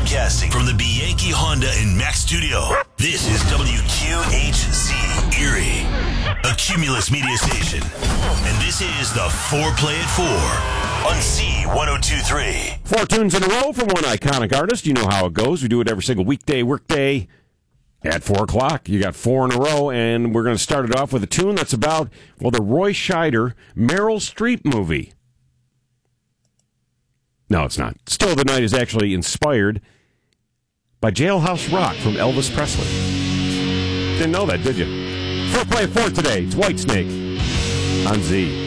Broadcasting from the Bianchi Honda and Mack studio, this is WQHZ Erie, a Cumulus media station. And this is the Foreplay at 4 on C1023. 4 tunes in a row from one iconic artist. You know how it goes. We do it every single weekday, workday at 4 o'clock. You got 4 in a row, and we're going to start it off with a tune that's about, well, the Roy Scheider Meryl Streep movie. No, it's not. Still of the Night is actually inspired by Jailhouse Rock from Elvis Presley. Didn't know that, did you? Foreplay at 4 today. It's Whitesnake on Z.